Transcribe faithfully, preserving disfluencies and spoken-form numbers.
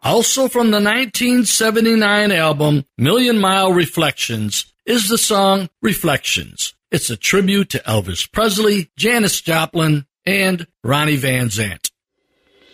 Also from the nineteen seventy-nine album Million Mile Reflections is the song Reflections. It's a tribute to Elvis Presley, Janis Joplin, and Ronnie Van Zant.